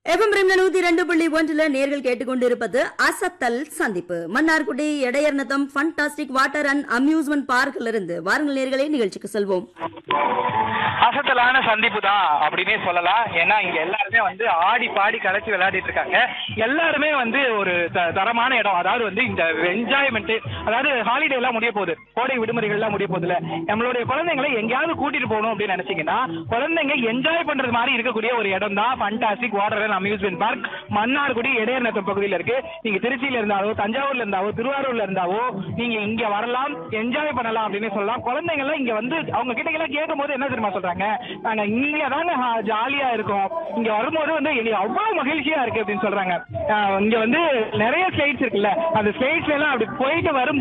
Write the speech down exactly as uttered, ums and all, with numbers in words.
FM ரெண்டு நூத்தி ரெண்டு புள்ளி ஒன்றுல நேர்கள் கேட்டுக்கொண்டிருப்பது அசத்தல் சந்திப்பு. Mannargudi எடையர்நத்தம் fantastic water and amusement பார்க்ல இருந்து வாருங்கள் நேர்களே, நிகழ்ச்சிக்கு செல்வோம். அசத்தலான சந்திப்பு தான் அப்படின்னே சொல்லலாம். ஏன்னா இங்க எல்லாருமே வந்து ஆடி பாடி கலைச்சி விளையாடிட்டு இருக்காங்க. எல்லாருமே வந்து ஒரு தரமான இடம். அதாவது வந்து இந்த என்ஜாய்மெண்ட், அதாவது ஹாலிடே எல்லாம் முடிய போகுது, கோடை விடுமுறைகள் எல்லாம் முடிய போகுதுல, நம்மளுடைய குழந்தைங்களை எங்கேயாவது கூட்டிட்டு போகணும் அப்படின்னு நினைச்சீங்கன்னா குழந்தைங்க என்ஜாய் பண்றது மாதிரி இருக்கக்கூடிய ஒரு இடம் தான் fantastic water and amusement park. Mannargudi எடையர்நத்தம் பகுதியில் இருக்கு. நீங்க திருச்சியில இருந்தாவோ, தஞ்சாவூர்ல இருந்தாவோ, திருவாரூர்ல இருந்தாவோ நீங்க இங்க வரலாம், என்ஜாய் பண்ணலாம் அப்படின்னு சொல்லலாம். குழந்தைங்க எல்லாம் இங்க வந்து அவங்க கிட்ட எல்லாம் கேட்கும் போது என்ன தெரியுமா சொல்றாங்க, நாங்க இங்க தாங்க ஜாலியா இருக்கோம், இங்க வரும்போது வந்து எங்களுக்கு அவ்வளவு மகிழ்ச்சியா இருக்கு அப்படின்னு சொல்றாங்க. இங்க வந்து நிறைய ஸ்லைட்ஸ் இருக்குல்ல, அந்த ஸ்லைட்ஸ்ல எல்லாம் அப்படி போயிட்டு வரும்